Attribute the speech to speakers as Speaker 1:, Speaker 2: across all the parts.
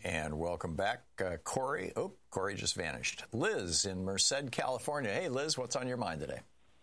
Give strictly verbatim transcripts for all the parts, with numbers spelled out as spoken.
Speaker 1: And welcome back, uh, Corey. Oh, Corey just vanished. Liz in Merced, California. Hey, Liz, what's on your mind today?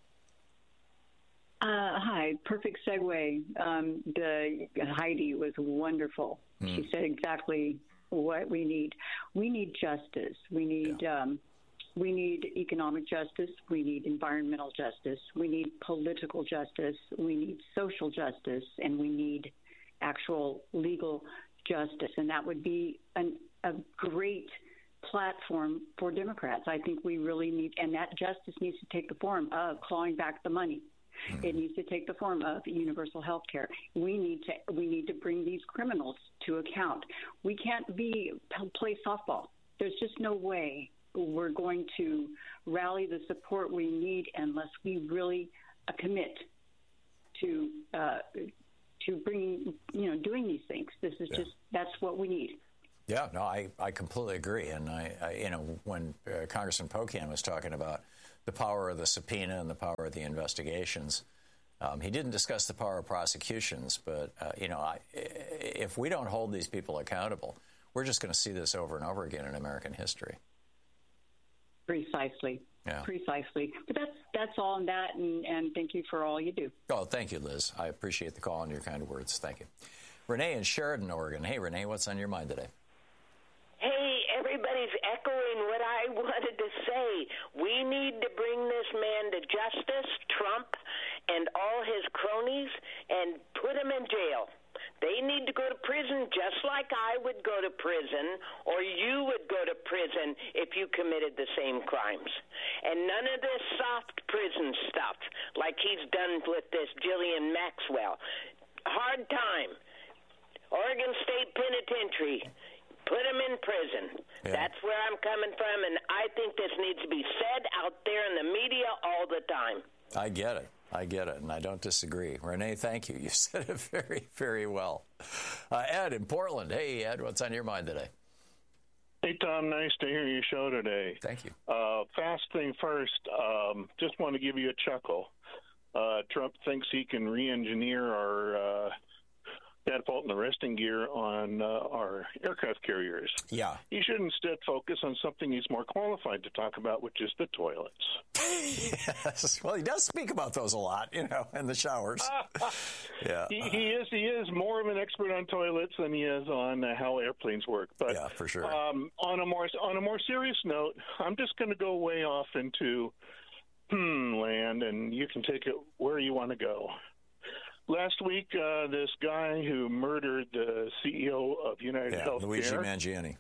Speaker 2: Uh, hi, perfect segue. Um, the Heidi was wonderful. Mm. She said exactly what we need. We need justice. We need yeah. um, we need economic justice. We need environmental justice. We need political justice. We need social justice, and we need actual legal justice. And that would be an, a great platform for Democrats. I think we really need, and that justice needs to take the form of clawing back the money. Mm-hmm. It needs to take the form of universal health care. We need to we need to bring these criminals to account. We can't be play softball. There's just no way we're going to rally the support we need unless we really uh, commit to uh, to bringing you know doing these things. This is yeah. just that's what we need.
Speaker 1: Yeah, no, I, I completely agree. And, I, I you know, when uh, Congressman Pocan was talking about the power of the subpoena and the power of the investigations, um, he didn't discuss the power of prosecutions. But, uh, you know, I, if we don't hold these people accountable, we're just going to see this over and over again in American history.
Speaker 2: Precisely.
Speaker 1: Yeah.
Speaker 2: Precisely. But that's that's all on that, and, and thank you for all you do.
Speaker 1: Oh, thank you, Liz. I appreciate the call and your kind words. Thank you. Renee in Sheridan, Oregon. Hey, Renee, what's on your mind today?
Speaker 3: Hey, everybody's echoing what I wanted to say. We need to bring this man to justice, Trump, and all his cronies, and put him in jail. They need to go to prison just like I would go to prison, or you would go to prison if you committed the same crimes. And none of this soft prison stuff like he's done with this Ghislaine Maxwell. Hard time. Oregon State Penitentiary. Put him in prison. Yeah. That's where I'm coming from, and I think this needs to be said out there in the media all the time.
Speaker 1: I get it. I get it, and I don't disagree. Renee, thank you. You said it very, very well. Uh, Ed in Portland. Hey, Ed, what's on your mind today?
Speaker 4: Hey, Tom, nice to hear your show today.
Speaker 1: Thank you.
Speaker 4: Uh, fast thing first, um, just want to give you a chuckle. Uh, Trump thinks he can re-engineer our uh, catapult and arresting gear on uh, our aircraft carriers.
Speaker 1: Yeah.
Speaker 4: He should instead focus on something he's more qualified to talk about, which is the toilets.
Speaker 1: Yes. Well, he does speak about those a lot, you know, in the showers. yeah.
Speaker 4: He, he is he is more of an expert on toilets than he is on uh, how airplanes work. But
Speaker 1: yeah, for sure.
Speaker 4: Um, on a more on a more serious note, I'm just going to go way off into hmm land, and you can take it where you want to go. Last week, uh, this guy who murdered the C E O of United
Speaker 1: yeah,
Speaker 4: Healthcare,
Speaker 1: Luigi Mangiani.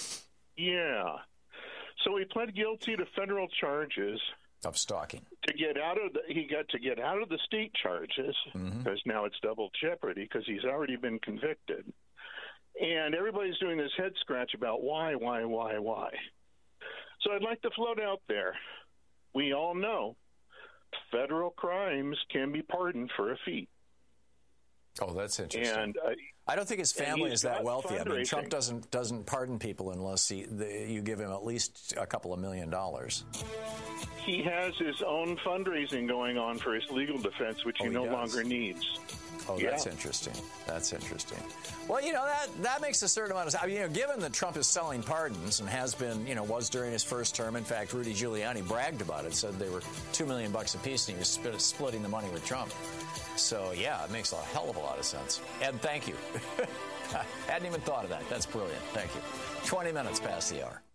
Speaker 4: Yeah. So he pled guilty to federal charges
Speaker 1: of stalking.
Speaker 4: To get out of the, he got to get out of the state charges because mm-hmm. now it's double jeopardy because he's already been convicted. And everybody's doing this head scratch about why, why, why, why. So I'd like to float out there. We all know federal crimes can be pardoned for a fee.
Speaker 1: Oh, that's interesting.
Speaker 4: And uh,
Speaker 1: I don't think his family is that wealthy. I mean, Trump doesn't doesn't pardon people unless he, the, you give him at least a couple of million dollars.
Speaker 4: He has his own fundraising going on for his legal defense, which oh, he no does. longer needs.
Speaker 1: Oh,
Speaker 4: yeah.
Speaker 1: That's interesting. That's interesting. Well, you know, that that makes a certain amount of sense. I mean, you know, given that Trump is selling pardons and has been, you know, was during his first term. In fact, Rudy Giuliani bragged about it, said they were two million bucks apiece, and he was split, splitting the money with Trump. So, yeah, it makes a hell of a lot of sense. Ed, thank you. I hadn't even thought of that. That's brilliant. Thank you. twenty minutes past the hour.